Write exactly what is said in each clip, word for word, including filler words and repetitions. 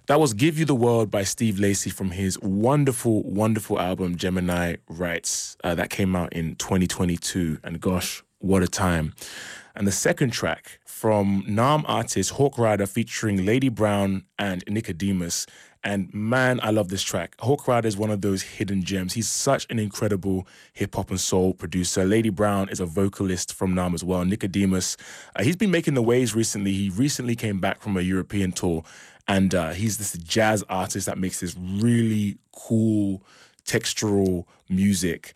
That was Give You the World by Steve Lacy from his wonderful, wonderful album, Gemini Rights. Uh, that came out in twenty twenty-two. And gosh, what a time. And the second track from Naarm artist Hawk Rider featuring Lady Brown and Nicodemus. And man, I love this track. Hawk Rider is one of those hidden gems. He's such an incredible hip-hop and soul producer. Lady Brown is a vocalist from Naarm as well. Nicodemus, uh, he's been making the waves recently. He recently came back from a European tour. And uh, he's this jazz artist that makes this really cool, textural music.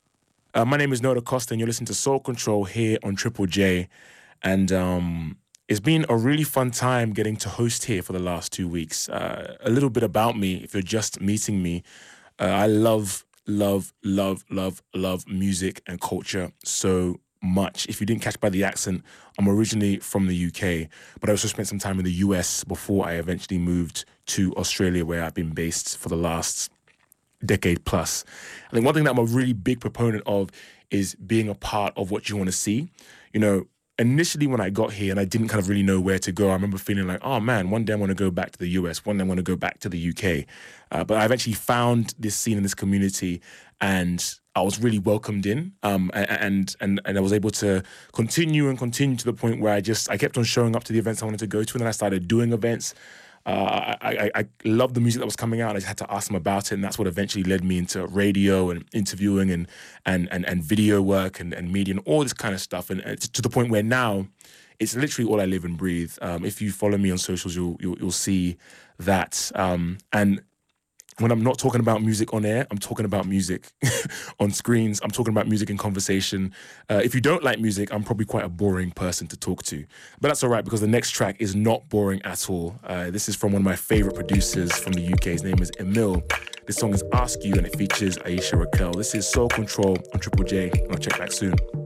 Uh, my name is Noah Costa, and you're listening to Soul Control here on Triple J. And um, it's been a really fun time getting to host here for the last two weeks. Uh, a little bit about me, if you're just meeting me, uh, I love, love, love, love, love music and culture so much. If you didn't catch by the accent, I'm originally from the U K, but I also spent some time in the U S before I eventually moved to Australia, where I've been based for the last decade plus. I think one thing that I'm a really big proponent of is being a part of what you want to see. You know, initially when I got here and I didn't kind of really know where to go, I remember feeling like, oh man, one day I want to go back to the U S, one day I want to go back to the U K. Uh, but I've actually found this scene in this community, and I was really welcomed in, um, and and and I was able to continue and continue to the point where I just I kept on showing up to the events I wanted to go to, and then I started doing events. Uh, I, I, I loved the music that was coming out, and I just had to ask them about it, and that's what eventually led me into radio and interviewing and and and, and video work and, and media and all this kind of stuff, and, and to the point where now it's literally all I live and breathe. Um, if you follow me on socials, you'll you'll, you'll see that, um, and when I'm not talking about music on air, I'm talking about music on screens. I'm talking about music in conversation. Uh, if you don't like music, I'm probably quite a boring person to talk to. But that's all right, because the next track is not boring at all. Uh, this is from one of my favorite producers from the U K. His name is Emil. This song is Ask You, and it features Aisha Raquel. This is Soul Control on Triple J, and I'll check back soon.